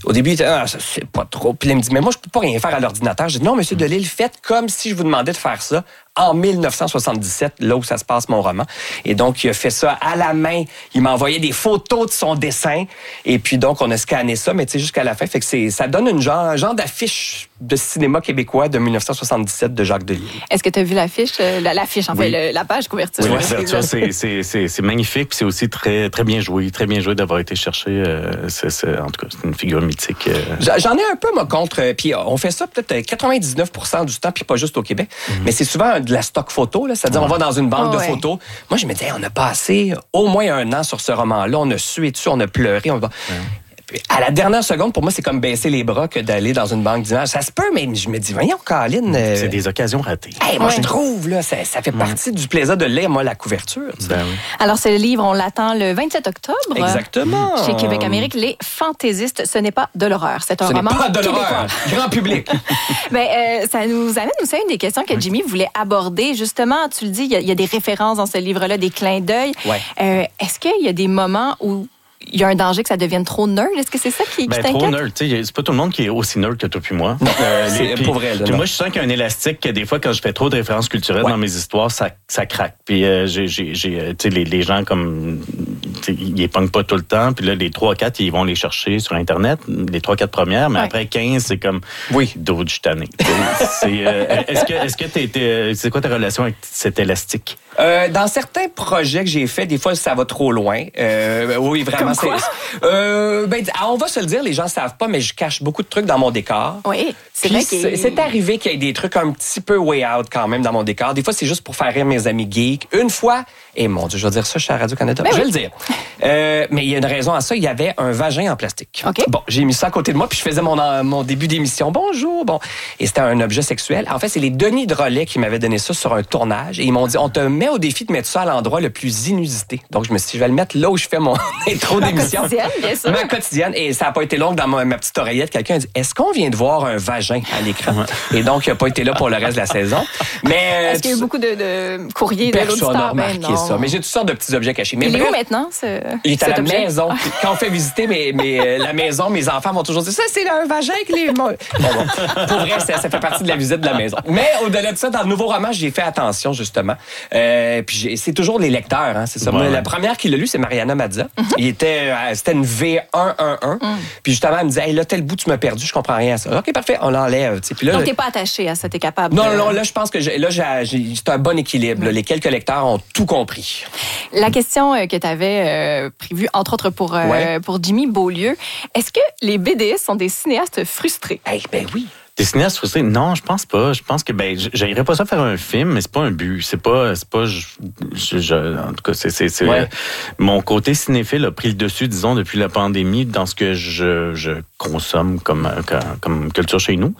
Au début, il était, ça, c'est pas trop. Puis là, il me dit, mais moi, je peux pas rien faire à l'ordinateur. J'ai dit, non, monsieur Delisle, faites comme si je vous demandais de faire ça en 1977, là où ça se passe, mon roman. Et donc, il a fait ça à la main. Il m'a envoyé des photos de son dessin. Et puis, donc, on a scanné ça, mais tu sais, jusqu'à la fin. Fait que ça donne un genre d'affiche de cinéma québécois de 1977 de Jacques Delisle. Est-ce que tu as vu l'affiche? L'affiche, en fait, la page couverture. Oui, l'ouverture, c'est magnifique. Puis c'est aussi très, très bien joué. Très bien joué d'avoir été cherché. En tout cas, c'est une figure mythique. J'en ai un peu, moi, contre. Puis on fait ça peut-être 99% du temps, puis pas juste au Québec. Mais c'est souvent de la stock photo, là. C'est-à-dire, on va dans une banque de photos. Moi, je me dis, on a passé au moins 1 an sur ce roman-là. On a sué dessus, on a pleuré. Puis à la dernière seconde, pour moi, c'est comme baisser les bras que d'aller dans une banque d'images. Ça se peut, mais je me dis, voyons, Caroline. C'est des occasions ratées. Moi, je trouve, là, ça fait partie du plaisir de lire, moi, la couverture. Ben oui. Alors, ce livre, on l'attend le 27 octobre. Exactement. Chez Québec Amérique, Les Fantaisistes, ce n'est pas de l'horreur. C'est un roman pas de québécois. l'horreur. Grand public. Ça nous amène aussi à une des questions que Jimmy voulait aborder. Justement, tu le dis, il y a des références dans ce livre-là, des clins d'œil. Ouais. Est-ce qu'il y a des moments où il y a un danger que ça devienne trop nerd? Est-ce que c'est ça qui t'inquiète? Trop nerd. C'est pas tout le monde qui est aussi nerd que toi puis moi. C'est pour vrai. Puis moi, je sens qu'il y a un élastique que des fois, quand je fais trop de références culturelles dans mes histoires, ça craque. Puis les gens comme... Ils les pognent pas tout le temps. Puis là, les 3-4, ils vont les chercher sur Internet, les 3-4 premières. Mais après 15, c'est comme... Oui. D'autres, je suis tanné. Est-ce que c'est quoi ta relation avec cet élastique? Dans certains projets que j'ai faits, des fois, ça va trop loin. Oui, vraiment. Comme quoi? On va se le dire, les gens savent pas, mais je cache beaucoup de trucs dans mon décor. Oui, c'est Puis vrai c'est arrivé qu'il y ait des trucs un petit peu way out quand même dans mon décor. Des fois, c'est juste pour faire rire mes amis geeks. Une fois, mon Dieu, je vais dire ça, je suis à Radio-Canada. Je vais le dire. Mais il y a une raison à ça. Il y avait un vagin en plastique. Okay. Bon, j'ai mis ça à côté de moi, puis je faisais mon début d'émission. Bonjour, bon. Et c'était un objet sexuel. En fait, c'est les Denis Drolet qui m'avaient donné ça sur un tournage. Et ils m'ont dit, on te met au défi de mettre ça à l'endroit le plus inusité. Donc, je me suis dit, je vais le mettre là où je fais mon intro d'émission. Quotidienne, bien sûr. Ma quotidienne. Et ça n'a pas été long dans ma petite oreillette. Quelqu'un a dit, est-ce qu'on vient de voir un vagin à l'écran? Et donc, il n'a pas été là pour le reste de la saison. Mais est-ce qu'il y a eu beaucoup de courriers de l'auditeur? Personne n'a remarqué ça. Mais j'ai toutes sortes de petits objets cachés. Mais il est où maintenant? Il est à la maison. Quand on fait visiter la maison, mes enfants vont toujours dire, ça, c'est un vagin que les... Bon. Pour vrai, ça fait partie de la visite de la maison. Mais au-delà de ça, dans le nouveau roman, j'ai fait attention, justement. Puis c'est toujours les lecteurs, hein, c'est ça. Moi, la première qui l'a lu, c'est Mariana Mazza. C'était une V111. Puis justement, elle me disait, hey, là, tel bout, tu m'as perdu, je comprends rien à ça. OK, parfait, on l'enlève. Puis là, donc, t'es pas attaché à ça, t'es capable. Non, là, je pense que c'est un bon équilibre. Là. Les quelques lecteurs ont tout compris. La question que tu avais prévue, entre autres pour Jimmy Beaulieu, est-ce que les BDistes sont des cinéastes frustrés? Ben oui. Des cinéastes frustrés? Non, je pense pas. Je pense que j'irais pas ça faire un film, mais c'est pas un but. C'est pas. En tout cas, c'est mon côté cinéphile a pris le dessus, disons, depuis la pandémie, dans ce que je consomme comme culture chez nous.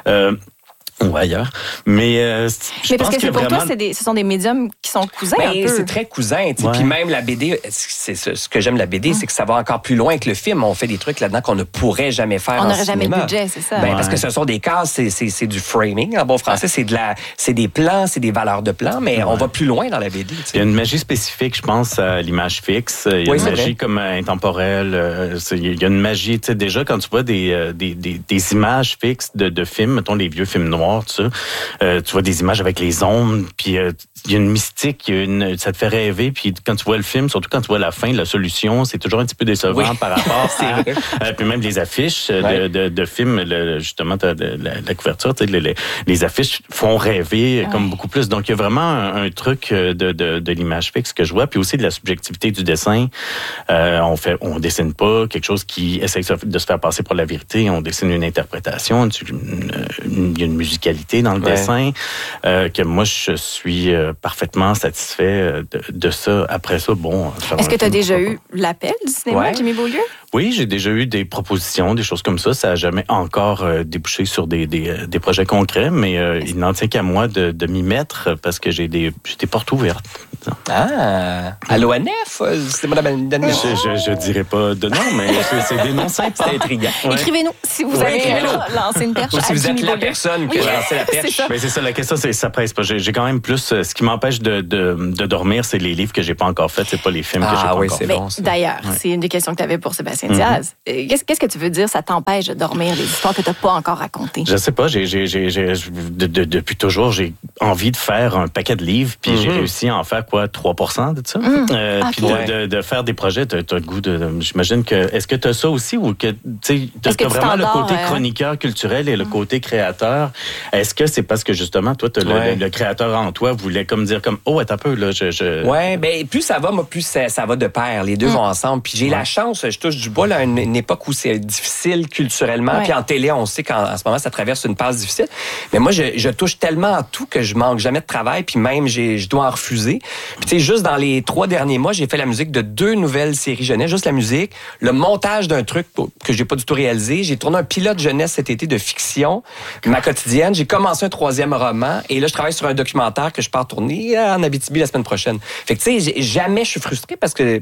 Ou ailleurs. Mais parce que pour toi, ce sont des médiums qui sont cousins un peu. C'est très cousin. Puis même la BD, c'est ce que j'aime de la BD, c'est que ça va encore plus loin que le film. On fait des trucs là-dedans qu'on ne pourrait jamais faire on en n'aurait cinéma. jamais le budget, c'est ça. Parce que ce sont des cases, c'est du framing. En bon français, c'est des plans, c'est des valeurs de plans, mais on va plus loin dans la BD. Il y a une magie spécifique, je pense, à l'image fixe. Il y a une magie comme intemporelle. Il y a une magie, tu sais, déjà, quand tu vois des images fixes de films, mettons les vieux films noirs, tu vois des images avec les ombres, puis il y a une mystique, ça te fait rêver, puis quand tu vois le film, surtout quand tu vois la fin, la solution, c'est toujours un petit peu décevant par rapport à... puis même les affiches de films, justement, la couverture, les affiches font rêver comme beaucoup plus. Donc, il y a vraiment un truc de l'image fixe que je vois, puis aussi de la subjectivité du dessin. On dessine pas quelque chose qui essaie de se faire passer pour la vérité, on dessine une interprétation, il y a une musicalité dans le dessin, que moi, je suis parfaitement satisfait de ça. Après ça, bon... Est-ce que tu as déjà eu l'appel du cinéma, Jimmy Beaulieu? Oui, j'ai déjà eu des propositions, des choses comme ça. Ça n'a jamais encore débouché sur des projets concrets, mais il n'en tient qu'à moi de m'y mettre parce que j'ai des portes ouvertes. À l'ONF? C'est madame... Je dirais pas de nom, mais c'est des noms simples. C'est intriguant. Écrivez-nous si vous avez lancé une perche. Ou si vous êtes la personne que lancer la perche. Mais c'est ça, la question, c'est ça presse pas. J'ai quand même plus... ce qui m'empêche de dormir, c'est les livres que j'ai pas encore faits, c'est pas les films que j'ai pas encore faits. Bon, d'ailleurs, c'est une des questions que tu avais pour Sébastien Diaz. Qu'est-ce que tu veux dire, ça t'empêche de dormir, les histoires que tu n'as pas encore racontées? Je sais pas, depuis toujours, j'ai envie de faire un paquet de livres, puis j'ai réussi à en faire 3% de ça. Puis de faire des projets, t'as le goût de... J'imagine que... Est-ce que tu as ça aussi, ou que tu as vraiment le côté chroniqueur culturel et le côté créateur? Est-ce que c'est parce que justement, toi, le créateur en toi voulait comme dire comme, oh, attends un peu, là, Ouais, ben plus ça va, moi, plus ça va de pair. Les deux vont ensemble. Puis j'ai la chance, je touche du bois, là, une époque où c'est difficile culturellement. Puis en télé, on sait qu'en ce moment, ça traverse une passe difficile. Mais moi, je touche tellement à tout que je manque jamais de travail. Puis même, je dois en refuser. Puis tu sais, juste dans les 3 derniers mois, j'ai fait la musique de 2 nouvelles séries jeunesse, juste la musique, le montage d'un truc que j'ai pas du tout réalisé. J'ai tourné un pilote jeunesse cet été de fiction, ma quotidienne. J'ai commencé un 3e roman. Et là, je travaille sur un documentaire que je pars tourner en Abitibi la semaine prochaine. Fait que tu sais, jamais je suis frustré parce que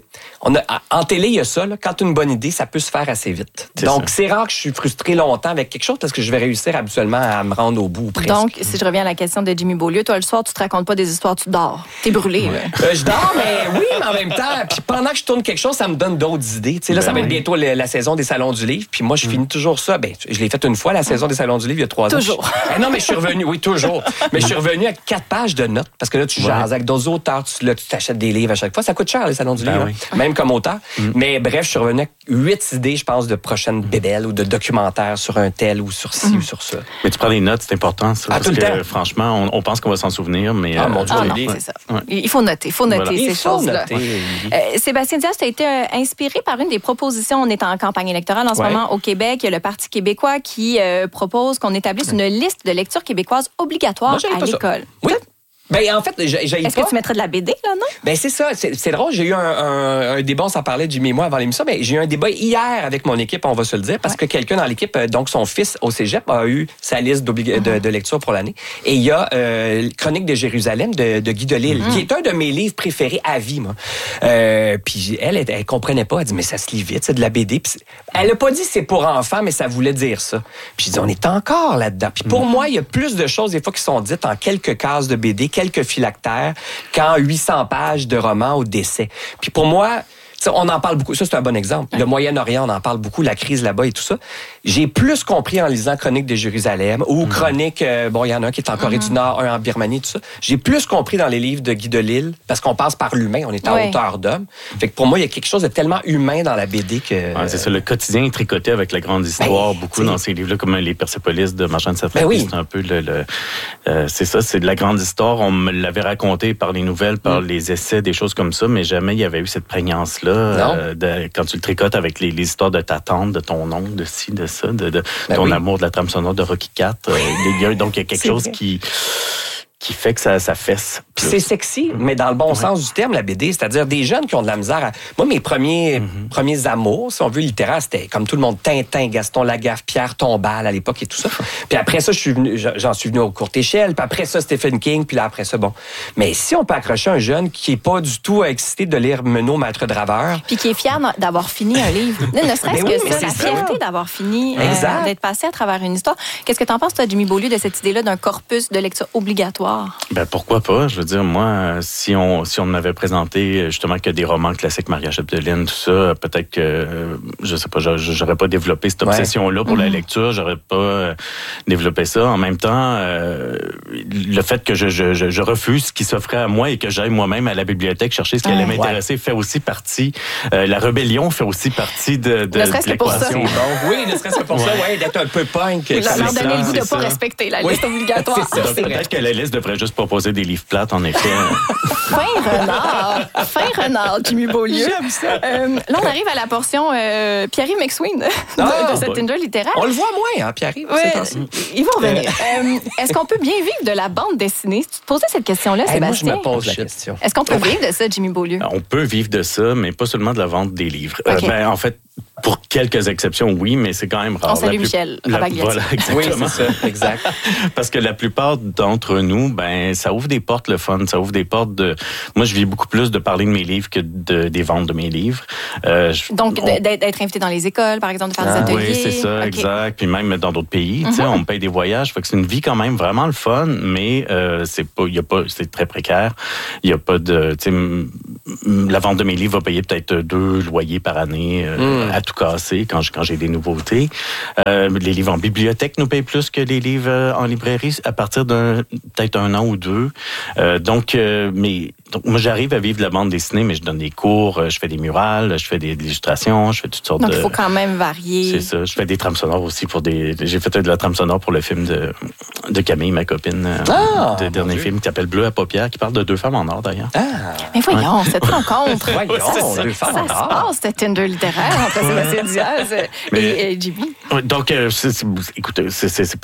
en télé, il y a ça. Là, quand tu as une bonne idée, ça peut se faire assez vite. Donc, c'est rare que je suis frustré longtemps avec quelque chose parce que je vais réussir habituellement à me rendre au bout presque. Donc, si je reviens à la question de Jimmy Beaulieu, toi, le soir, tu te racontes pas des histoires, tu dors. T'es brûlé. Je dors, mais oui, mais en même temps, puis pendant que je tourne quelque chose, ça me donne d'autres idées. Tu sais, là, ça va être bientôt la saison des Salons du Livre. Puis moi, je finis toujours ça. Ben, je l'ai fait une fois, la saison des Salons du Livre, il y a 3 ans. Toujours. Non, mais je suis revenu, oui, toujours. Mais je suis revenu avec 4 pages de notes. Parce que là, tu jases avec d'autres auteurs. Tu t'achètes des livres à chaque fois. Ça coûte cher, les Salons du Livre. Même comme auteur. Mais bref, je suis revenu avec 8 idées, je pense, de prochaines bébelles ou de documentaires sur un tel ou sur ci ou sur ça. Mais tu prends des notes, c'est important, ça. Parce que, franchement, on pense qu'on va s'en souvenir, mais... mon Dieu, non, c'est ça. Ouais. Il faut noter ces choses-là. Sébastien Diaz, tu as été inspiré par une des propositions. On est en campagne électorale en ce moment au Québec. Il y a le Parti québécois qui propose qu'on établisse une liste de lecture québécoise obligatoire à l'école. Oui. Ben, en fait, est-ce que tu mettrais de la BD, là, non? Ben, c'est ça. C'est drôle. J'ai eu un débat, on s'en parlait, Jimmy et moi, avant l'émission, mais j'ai eu un débat hier avec mon équipe, on va se le dire, parce que quelqu'un dans l'équipe, donc son fils au cégep, a eu sa liste de lecture pour l'année. Et il y a Chronique de Jérusalem de Guy Delisle, qui est un de mes livres préférés à vie, moi. Puis elle comprenait pas. Elle dit, mais ça se lit vite, c'est de la BD. Puis elle a pas dit c'est pour enfants, mais ça voulait dire ça. Puis je dis, on est encore là-dedans. Puis pour moi, il y a plus de choses, des fois, qui sont dites en quelques cases de BD, quelques phylactères, qu'en 800 pages de romans au décès. Puis pour moi, on en parle beaucoup. Ça, c'est un bon exemple. Le Moyen-Orient, on en parle beaucoup, la crise là-bas et tout ça. J'ai plus compris en lisant Chronique de Jérusalem ou Chronique, il y en a un qui est en Corée du Nord, un en Birmanie, tout ça. J'ai plus compris dans les livres de Guy Delisle parce qu'on passe par l'humain, on est en hauteur d'homme. Fait que pour moi, il y a quelque chose de tellement humain dans la BD que... c'est ça, le quotidien est tricoté avec la grande histoire, beaucoup dans ces livres-là, comme les Persépolis de Marjane Satrapi. C'est un peu c'est ça, c'est de la grande histoire. On me l'avait raconté par les nouvelles, par les essais, des choses comme ça, mais jamais il y avait eu cette prégnance-là. Quand tu le tricotes avec les histoires de ta tante, de ton oncle, de ci, de ça, de ton amour de la trame sonore de Rocky IV. Donc, il y a quelque chose qui fait que ça fesse. Puis c'est sexy, mais dans le bon sens du terme, la BD, c'est-à-dire des jeunes qui ont de la misère. Moi, mes premiers amours, si on veut, littéraires, c'était comme tout le monde, Tintin, Gaston Lagaffe, Pierre Tombal à l'époque et tout ça. Puis après ça, j'en suis venu aux courtes échelles. Puis après ça, Stephen King. Puis là, après ça, bon. Mais si on peut accrocher un jeune qui est pas du tout excité de lire Menot, Maître Draveur. Puis qui est fier d'avoir fini un livre. Ne serait-ce que ça, la fierté d'avoir fini, d'être passé à travers une histoire. Qu'est-ce que t'en penses, toi, Jimmy Beaulieu, de cette idée-là d'un corpus de lecture obligatoire? Ben pourquoi pas? Je veux dire, moi, si on m'avait présenté justement que des romans classiques, Maria Chapdelaine, tout ça, peut-être que, je sais pas, j'aurais pas développé cette obsession-là pour la lecture, j'aurais pas développé ça. En même temps, le fait que je refuse ce qui s'offrait à moi et que j'aille moi-même à la bibliothèque chercher ce qui allait m'intéresser fait aussi partie, la rébellion fait aussi partie de l'équation. Oui, ne serait-ce que pour ça, d'être un peu punk. Ça leur donnait le goût de ne pas respecter la liste obligatoire. C'est peut-être que la liste devrait juste proposer des livres plates, en effet. Fin renard, Jimmy Beaulieu. J'aime ça. Là, on arrive à la portion Pierre-Yves McSween de cette Tinder littéraire. On le voit moins, Pierre-Yves. Il va revenir. Est-ce qu'on peut bien vivre de la bande dessinée? Si tu te posais cette question-là, Sébastien. Moi, je me pose la question. Est-ce qu'on peut vivre de ça, Jimmy Beaulieu? On peut vivre de ça, mais pas seulement de la vente des livres. En fait, Pour quelques exceptions, oui, mais c'est quand même rare. On salue Michel Ravagliati. Voilà, exactement. Oui, c'est ça, exact. Parce que la plupart d'entre nous, ben, ça ouvre des portes le fun, ça ouvre des portes de... Moi, je vis beaucoup plus de parler de mes livres que des ventes de mes livres. Donc, d'être invité dans les écoles, par exemple, de faire des ateliers. Oui, c'est ça, okay. Exact. Puis même dans d'autres pays, tu sais, on me paye des voyages. Fait que c'est une vie quand même vraiment le fun, mais c'est très précaire. Il y a pas de... Tu sais, la vente de mes livres va payer peut-être 2 loyers par année à tout casser quand j'ai des nouveautés. Les livres en bibliothèque nous payent plus que les livres en librairie à partir peut-être 1 an ou 2. Donc, moi, j'arrive à vivre de la bande dessinée, mais je donne des cours, je fais des murales, je fais des illustrations, je fais toutes sortes de... Donc, il faut quand même varier. C'est ça. Je fais des trames sonores aussi j'ai fait de la trame sonore pour le film de Camille, ma copine, le dernier film qui s'appelle Bleu à paupières, qui parle de 2 femmes en or, d'ailleurs. Mais voyons, cette rencontre. Voyons, 2 femmes en or. Ça se passe, cette Tinder littéraire entre Sébastien Diaz et Jimmy. Donc, écoutez, c'est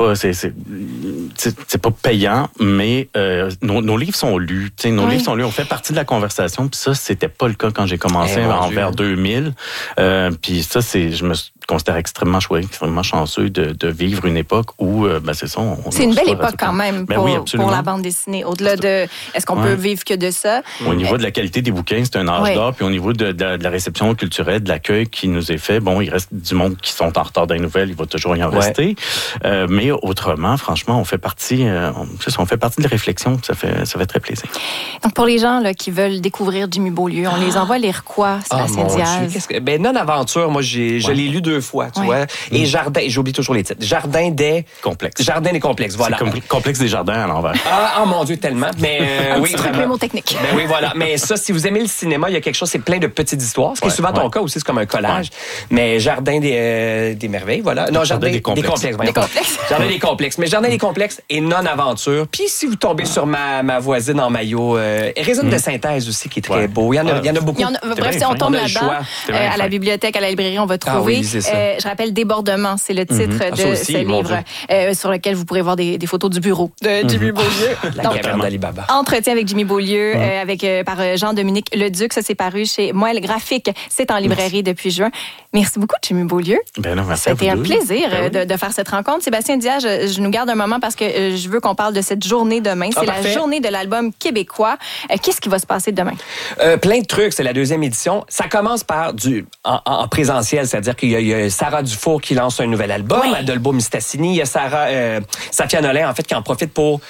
pas payant, mais nos livres sont lus. Nos livres sont lus. On fait partie de la conversation. Puis ça, c'était pas le cas quand j'ai commencé vers 2000. Puis ça, je me considère extrêmement chouette, extrêmement chanceux de vivre une époque où, c'est ça. C'est une belle époque quand même pour la bande dessinée. Au-delà de, est-ce qu'on peut vivre que de ça? Au niveau de la qualité des bouquins, c'est un âge d'or. Puis au niveau de la réception culturelle, de l'accueil qui nous est fait, bon, il reste du monde qui sont en retard dans les nouvelles, il va toujours y en rester. Mais autrement, franchement, on fait partie de la réflexion. Ça fait très plaisir. Donc, pour les gens là, qui veulent découvrir Jimmy Beaulieu, on les envoie lire quoi, Sébastien Diaz? Non-aventure, moi, je l'ai lu 2 fois, tu vois. Et Jardin, j'oublie toujours les titres. Jardin des complexes. Jardin des complexes, voilà. C'est complexe des jardins à l'envers. Ah, mon Dieu, tellement. Mais oui, truc mémotechnique. Ben oui, voilà. Mais ça, si vous aimez le cinéma, il y a quelque chose, c'est plein de petites histoires. Ce qui est souvent ton cas aussi, c'est comme un collage. Mais Jardin des merveilles, voilà. Non, Jardin des complexes. Jardin des complexes. Mais Jardin des complexes et non-aventure. Puis si vous tombez sur ma voisine en maillot, Résine de synthèse aussi, qui est très beau. Il y en a beaucoup. Bref, si on tombe là-dedans, à la bibliothèque, à la librairie, on va trouver. Oui, je rappelle Débordement, c'est le titre de ce livre sur lequel vous pourrez voir des photos du bureau de Jimmy Beaulieu. La caverne d'Alibaba. Entretien avec Jimmy Beaulieu par Jean-Dominique Leduc. Ça s'est paru chez Moelle Graphique. C'est en librairie depuis juin. Merci beaucoup, Jimmy Beaulieu. C'était un plaisir de faire cette rencontre. Sébastien Diaz, je nous garde un moment parce que je veux qu'on parle de cette journée demain. C'est la journée de l'album québécois. Qu'est-ce qui va se passer demain? Plein de trucs. C'est la 2e édition. Ça commence par en présentiel, c'est-à-dire qu'il y a Sarah Dufour qui lance un nouvel album, Adolbo Mistassini. Il y a Safia Nolin, en fait, qui en profite pour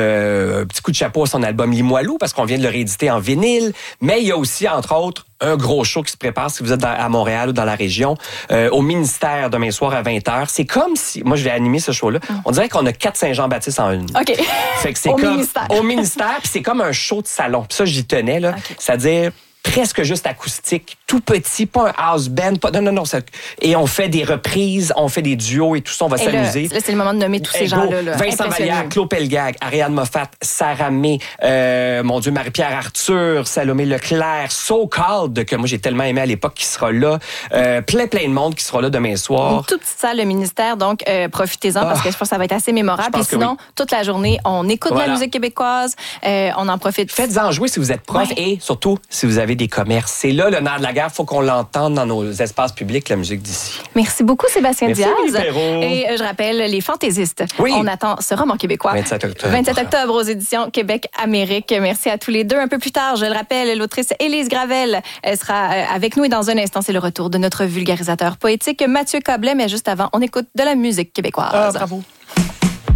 un petit coup de chapeau à son album Limoilou, parce qu'on vient de le rééditer en vinyle. Mais il y a aussi, entre autres, un gros show qui se prépare si vous êtes à Montréal ou dans la région, au ministère demain soir à 20h. C'est comme si, moi je vais animer ce show-là, on dirait qu'on a 4 Saint-Jean-Baptiste en une. OK. Fait que c'est au ministère, puis c'est comme un show de salon. Puis ça, j'y tenais, là. Okay. C'est-à-dire presque juste acoustique, tout petit, pas un house band, non. Et on fait des reprises, on fait des duos et tout ça, on va s'amuser. Là, c'est le moment de nommer tous ces gens-là. Vincent Vallière, Claude Pelgag, Ariane Moffat, Sarah May, mon Dieu, Marie-Pierre Arthur, Salomé Leclerc, So Called, que moi j'ai tellement aimé à l'époque, qui sera là. Plein de monde qui sera là demain soir. Une toute petite salle, le ministère, donc profitez-en parce que je pense que ça va être assez mémorable. Et sinon, toute la journée, on écoute la musique québécoise, on en profite. Faites-en jouer si vous êtes prof et surtout si vous avez des commerces. C'est là le nerf de la guerre. Il faut qu'on l'entende dans nos espaces publics, la musique d'ici. Merci beaucoup, Sébastien Diaz. Merci, et je rappelle, Les Fantaisistes. Oui. On attend ce roman québécois. 27 octobre aux éditions Québec-Amérique. Merci à tous les deux. Un peu plus tard, je le rappelle, l'autrice Élise Gravel sera avec nous et dans un instant, c'est le retour de notre vulgarisateur poétique Mathieu Coblet. Mais juste avant, on écoute de la musique québécoise. Bravo.